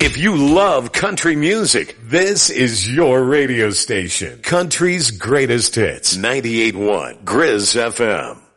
If you love country music, this is your radio station. Country's greatest hits. 98.1 Grizz FM.